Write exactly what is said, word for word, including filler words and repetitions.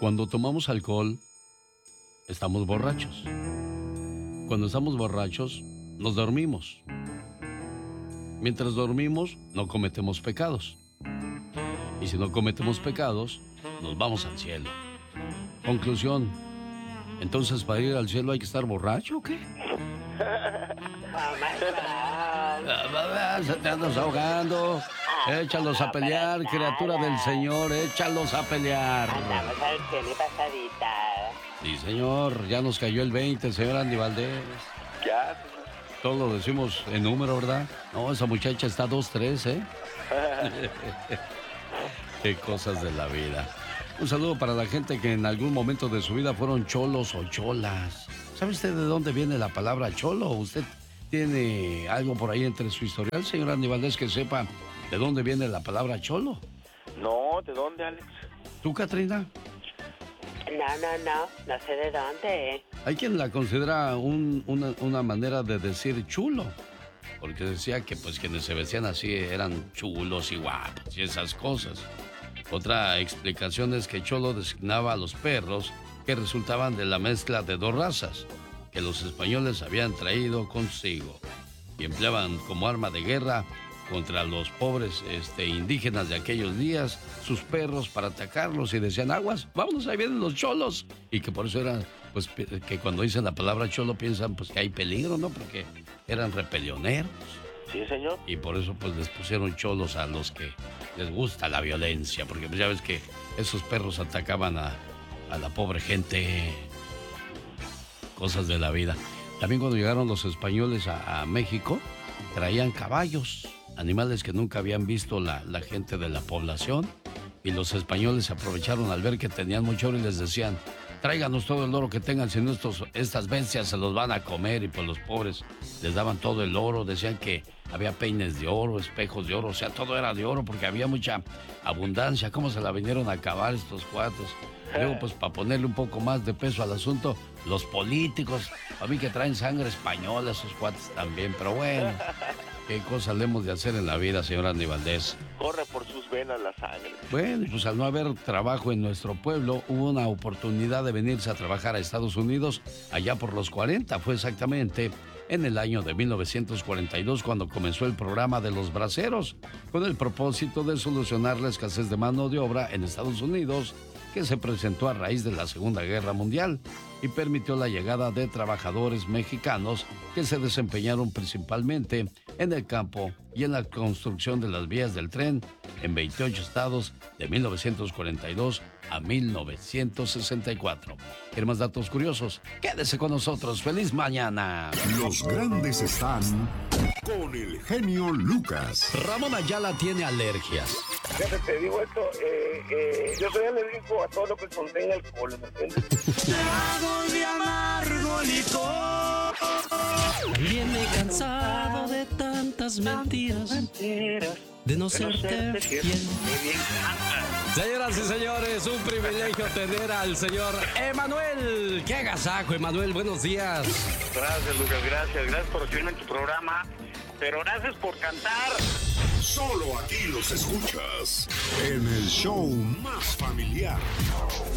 Cuando tomamos alcohol, estamos borrachos. Cuando estamos borrachos, nos dormimos. Mientras dormimos, no cometemos pecados. Y si no cometemos pecados, nos vamos al cielo. Conclusión. Entonces, ¿para ir al cielo hay que estar borracho o qué? Se te andas ahogando. Échalos a pelear, criatura del Señor. Échalos a pelear. Andamos al cielo y pasadita. Sí, señor. Ya nos cayó el veinte, señor Andy Valdés. Ya, Todos lo decimos en número, ¿verdad? No, esa muchacha está dos tres, ¿eh? Qué cosas de la vida. Un saludo para la gente que en algún momento de su vida fueron cholos o cholas. ¿Sabe usted de dónde viene la palabra cholo? ¿Usted tiene algo por ahí entre su historial, señor Andy Valdés, que sepa de dónde viene la palabra cholo? No, ¿de dónde, Alex? ¿Tú, Katrina? No, no, no, no sé de dónde. Hay quien la considera un, una, una manera de decir chulo. Porque decía que pues quienes se vestían así eran chulos y guapos y esas cosas. Otra explicación es que cholo designaba a los perros que resultaban de la mezcla de dos razas que los españoles habían traído consigo y empleaban como arma de guerra contra los pobres este, indígenas de aquellos días, sus perros para atacarlos y decían, aguas, vámonos, ahí vienen los cholos. Y que por eso era, pues, que cuando dicen la palabra cholo piensan pues que hay peligro, ¿no? Porque eran repelioneros. Sí, señor. Y por eso pues les pusieron cholos a los que les gusta la violencia, porque pues ya ves que esos perros atacaban a, a la pobre gente. Cosas de la vida. También cuando llegaron los españoles a, a México, traían caballos, animales que nunca habían visto la, la gente de la población, y los españoles se aprovecharon al ver que tenían mucho oro y les decían, tráiganos todo el oro que tengan, si no estos, estas bestias se los van a comer. Y pues los pobres les daban todo el oro, decían que había peines de oro, espejos de oro, o sea, todo era de oro porque había mucha abundancia. ¿Cómo se la vinieron a acabar estos cuates? Y luego, pues, para ponerle un poco más de peso al asunto, los políticos, a mí que traen sangre española, esos cuates también, pero bueno, qué cosas le hemos de hacer en la vida, señor Andy Valdés. Corre por sus venas la sangre. Bueno, pues al no haber trabajo en nuestro pueblo, hubo una oportunidad de venirse a trabajar a Estados Unidos allá por los cuarenta, fue exactamente en el año de mil novecientos cuarenta y dos cuando comenzó el programa de los braceros, con el propósito de solucionar la escasez de mano de obra en Estados Unidos, que se presentó a raíz de la Segunda Guerra Mundial y permitió la llegada de trabajadores mexicanos que se desempeñaron principalmente en el campo y en la construcción de las vías del tren en veintiocho estados de mil novecientos cuarenta y dos a mil novecientos sesenta y cuatro. ¿Quiere más datos curiosos? Quédese con nosotros. ¡Feliz mañana! Los grandes están con el genio Lucas. Ramón Ayala tiene alergias. Fíjate, te digo esto, eh, eh, yo soy alérgico a todo lo que contenga alcohol, ¿me entiendes? Trago de amargo licor. También me he cansado de tantas mentiras, de no serte fiel. Señoras y señores, un privilegio tener al señor Emanuel. ¡Qué agasajo, Emanuel! Buenos días. Gracias, Lucas, gracias, gracias por recibirme en tu programa, pero gracias por cantar. Solo aquí los escuchas en el show más familiar.